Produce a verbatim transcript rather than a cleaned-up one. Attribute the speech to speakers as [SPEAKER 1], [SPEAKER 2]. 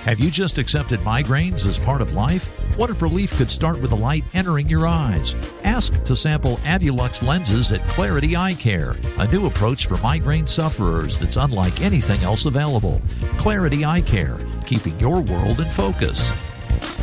[SPEAKER 1] Have you just accepted migraines as part of life? What if relief could start with the light entering your eyes? Ask to sample Avulux lenses at Clarity Eye Care, a new approach for migraine sufferers that's unlike anything else available. Clarity Eye Care, keeping your world in focus.